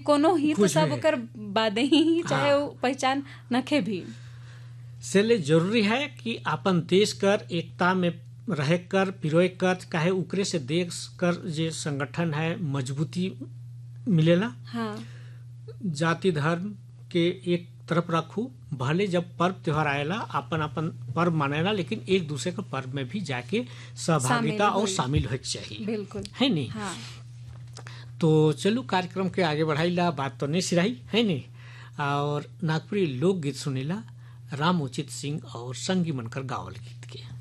कोनो ही तो कुछ सब भी। ओकर बादे ही चाहे हाँ। वो पहचान नखे भी। इसलिए जरूरी है कि अपन देश कर एकता में रह कर पिरोए कर काहे उकरे से देश कर जे संगठन है मजबूती मिलेला। हाँ जाति धर्म के एक तरफ रखू, भले जब पर्व त्योहार आएला अपन अपन पर्व मानेला, लेकिन एक दूसरे के पर्व में भी जाके सहभागिता और शामिल हो चाहिए, बिल्कुल है नहीं। हाँ। तो चलू कार्यक्रम के आगे बढ़ाईला, बात तो नहीं सिराई है नहीं। और नागपुरी लोकगीत सुनीला राम उचित सिंह और संगी मनकर गावल गीत के।